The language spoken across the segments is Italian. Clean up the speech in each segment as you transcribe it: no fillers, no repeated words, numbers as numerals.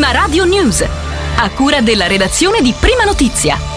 Prima Radio News, a cura della redazione di Prima Notizia.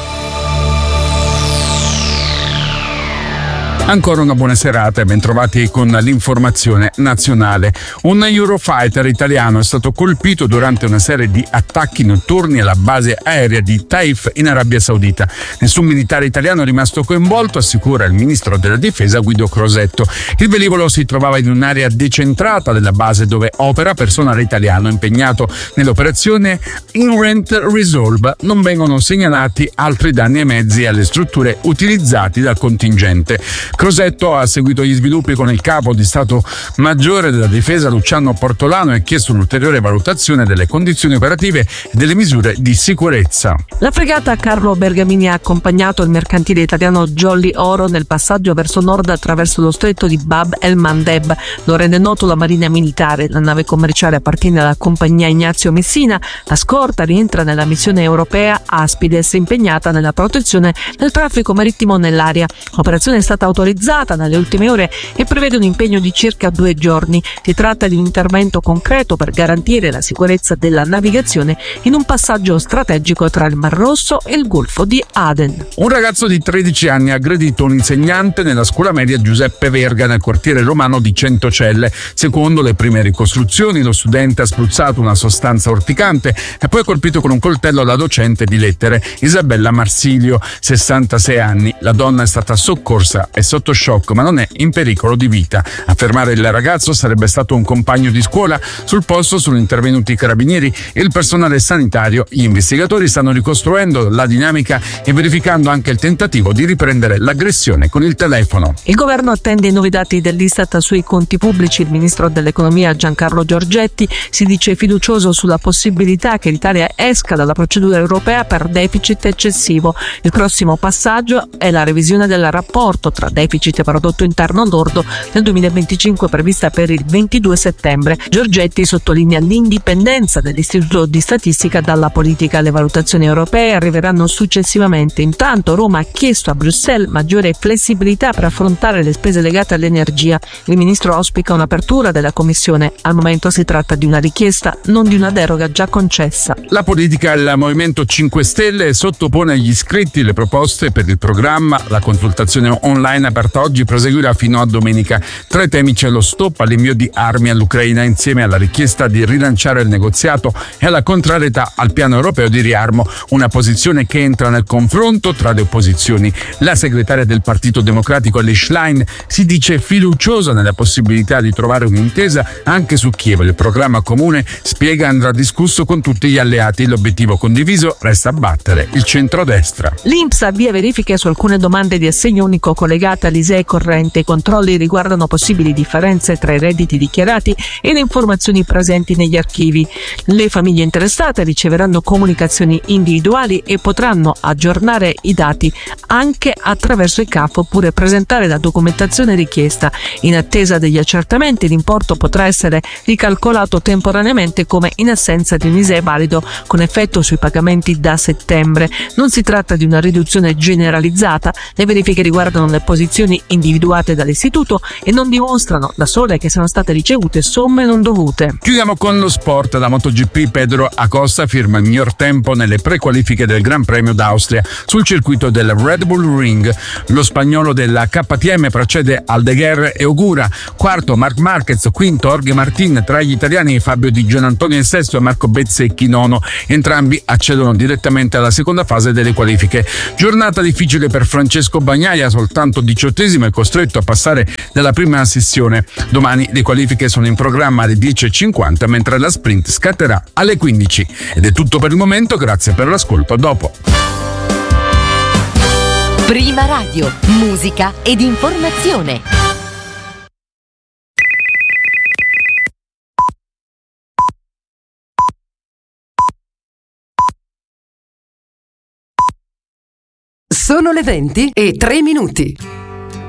Ancora una buona serata e bentrovati con l'informazione nazionale. Un Eurofighter italiano è stato colpito durante una serie di attacchi notturni alla base aerea di Taif in Arabia Saudita. Nessun militare italiano è rimasto coinvolto, assicura il ministro della difesa Guido Crosetto. Il velivolo si trovava in un'area decentrata della base dove opera personale italiano impegnato nell'operazione Inherent Resolve. Non vengono segnalati altri danni ai mezzi e alle strutture utilizzati dal contingente. Crosetto ha seguito gli sviluppi con il capo di Stato Maggiore della Difesa Luciano Portolano e ha chiesto un'ulteriore valutazione delle condizioni operative e delle misure di sicurezza. La fregata Carlo Bergamini ha accompagnato il mercantile italiano Jolly Oro nel passaggio verso nord attraverso lo stretto di Bab el Mandeb. Lo rende noto la Marina Militare. La nave commerciale appartiene alla compagnia Ignazio Messina. La scorta rientra nella missione europea Aspides, impegnata nella protezione del traffico marittimo nell'area. L'operazione è stata autorizzata nelle ultime ore e prevede un impegno di circa 2 giorni. Si tratta di un intervento concreto per garantire la sicurezza della navigazione in un passaggio strategico tra il Mar Rosso e il Golfo di Aden. Un ragazzo di 13 anni ha aggredito un insegnante nella scuola media Giuseppe Verga nel quartiere romano di Centocelle. Secondo le prime ricostruzioni, lo studente ha spruzzato una sostanza urticante e poi ha colpito con un coltello la docente di lettere Isabella Marsilio, 66 anni. La donna è stata soccorsa e sotto shock, ma non è in pericolo di vita. A fermare il ragazzo sarebbe stato un compagno di scuola. Sul posto sono intervenuti i carabinieri e il personale sanitario. Gli investigatori stanno ricostruendo la dinamica e verificando anche il tentativo di riprendere l'aggressione con il telefono. Il governo attende i nuovi dati dell'Istat sui conti pubblici. Il ministro dell'economia Giancarlo Giorgetti si dice fiducioso sulla possibilità che l'Italia esca dalla procedura europea per deficit eccessivo. Il prossimo passaggio è la revisione del rapporto tra deficit e prodotto interno lordo nel 2025 prevista per il 22 settembre. Giorgetti sottolinea l'indipendenza dell'Istituto di Statistica dalla politica. Le valutazioni europee arriveranno successivamente. Intanto Roma ha chiesto a Bruxelles maggiore flessibilità per affrontare le spese legate all'energia. Il ministro auspica un'apertura della Commissione. Al momento si tratta di una richiesta, non di una deroga già concessa. La politica, il Movimento 5 Stelle sottopone agli iscritti le proposte per il programma. La consultazione online aperta oggi proseguirà fino a domenica. Tra i temi c'è lo stop all'invio di armi all'Ucraina insieme alla richiesta di rilanciare il negoziato e alla contrarietà al piano europeo di riarmo, una posizione che entra nel confronto tra le opposizioni. La segretaria del Partito Democratico Elly Schlein si dice fiduciosa nella possibilità di trovare un'intesa anche su Kiev. Il programma comune, spiega, andrà discusso con tutti gli alleati. L'obiettivo condiviso resta abbattere il centrodestra. L'INPS avvia verifiche su alcune domande di assegno unico collegate all'ISEE corrente. I controlli riguardano possibili differenze tra i redditi dichiarati e le informazioni presenti negli archivi. Le famiglie interessate riceveranno comunicazioni individuali e potranno aggiornare i dati anche attraverso il CAF oppure presentare la documentazione richiesta. In attesa degli accertamenti, l'importo potrà essere ricalcolato temporaneamente come in assenza di un ISEE valido con effetto sui pagamenti da settembre. Non si tratta di una riduzione generalizzata. Le verifiche riguardano le posizioni individuate dall'istituto e non dimostrano da sole che siano state ricevute somme non dovute. Chiudiamo con lo sport. La MotoGP, Pedro Acosta firma il miglior tempo nelle prequalifiche del Gran Premio d'Austria sul circuito del Red Bull Ring. Lo spagnolo della KTM precede Aldeguer e Ogura, quarto Marc Marquez, quinto Jorge Martin. Tra gli italiani Fabio Di Gianantonio è sesto e Marco Bezzecchi nono. Entrambi accedono direttamente alla seconda fase delle qualifiche. Giornata difficile per Francesco Bagnaia, soltanto 18esimo, è costretto a passare dalla prima sessione. Domani le qualifiche sono in programma alle 10:50, mentre la sprint scatterà alle 15. Ed è tutto per il momento, grazie per l'ascolto, a dopo. Prima Radio, musica ed informazione. Sono le 20:03.